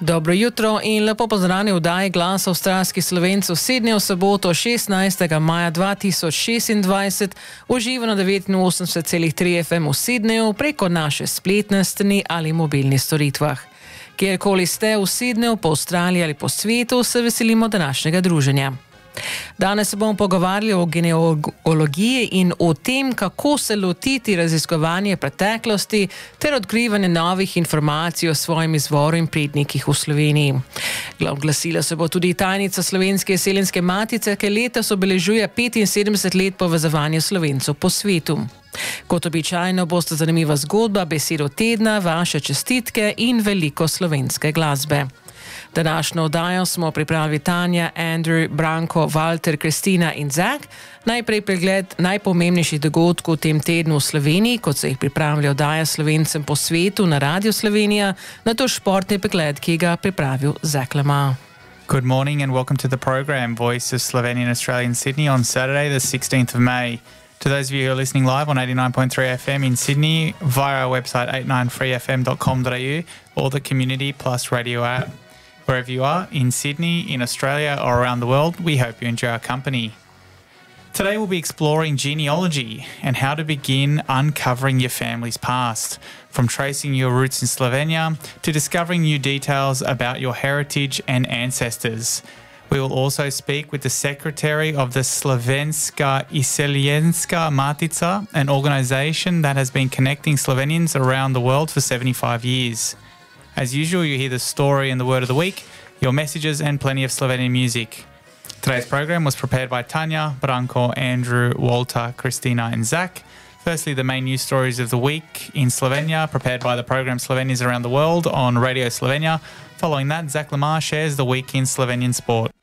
Dobro jutro in lepo pozdravljeni v oddaji Glas avstralskih Slovencev v Sydneyju v soboto 16. maja 2026 v živo na 89,3 FM v Sydneyju preko naše spletne strani ali mobilnih storitvah. Kjerkoli ste v Sydneyju, po Avstraliji ali po svetu, se veselimo današnjega druženja. Danes se bomo pogovarjali o genealogiji in o tem, kako se lotiti raziskovanja preteklosti ter odkrivanja novih informacij o svojem izvoru in prednikih v Sloveniji. Oglasila se bo tudi tajnica Slovenske izseljenske matice, ki letos obeležuje 75 let povezovanja Slovencev po svetu. Kot običajno boste zanimiva zgodba, besedo tedna, vaše čestitke in veliko slovenske glasbe. Današnjo oddajo smo pripravili Tanja, Andrew, Branko, Walter, Kristina in Zak. Najprej pregled najpomembnejših dogodkov v tem tednu v Sloveniji, kot se jih pripravlja oddaja Slovencem po svetu na Radio Slovenija, nato športni pregled, ki ga pripravil Zak Lema. Good morning and welcome to the program Voice of Slovenia in Australia in Sydney on Saturday the 16th of May. To those of you who are listening live on 89.3 FM in Sydney, via our website 893fm.com.au or the Community Plus radio app. Wherever you are, in Sydney, in Australia or around the world, we hope you enjoy our company. Today we'll be exploring genealogy and how to begin uncovering your family's past, from tracing your roots in Slovenia to discovering new details about your heritage and ancestors. We will also speak with the secretary of the Slovenska izseljenska matica, an organisation that has been connecting Slovenians around the world for 75 years. As usual, you hear the story and the word of the week, your messages and plenty of Slovenian music. Today's program was prepared by Tanya, Branko, Andrew, Walter, Kristina and Zak. Firstly, the main news stories of the week in Slovenia, prepared by the program Slovenians Around the World on Radio Slovenia. Following that, Zak Lemar shares the week in Slovenian sport.